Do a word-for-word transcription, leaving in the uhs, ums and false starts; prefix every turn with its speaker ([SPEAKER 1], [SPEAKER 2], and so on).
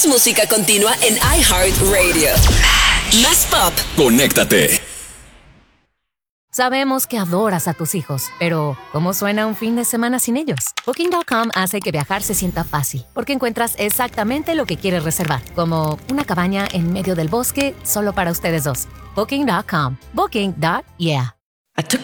[SPEAKER 1] Más música continua en iHeartRadio. Más pop.
[SPEAKER 2] Conéctate.
[SPEAKER 3] Sabemos que adoras a tus hijos, pero ¿cómo suena un fin de semana sin ellos? Booking punto com hace que viajar se sienta fácil, porque encuentras exactamente lo que quieres reservar, como una cabaña en medio del bosque solo para ustedes dos. Booking punto com. Booking. Yeah.
[SPEAKER 4] I took